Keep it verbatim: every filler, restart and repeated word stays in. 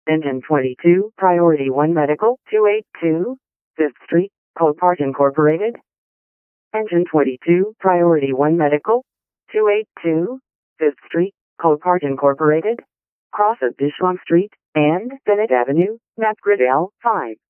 Engine twenty-two, Priority one Medical, two eighty-two, fifth Street, Copart Incorporated. Engine twenty-two, Priority one Medical, two eighty-two, fifth Street, Copart Incorporated. Cross of Bishwam Street and Bennett Avenue, Map Grid L five.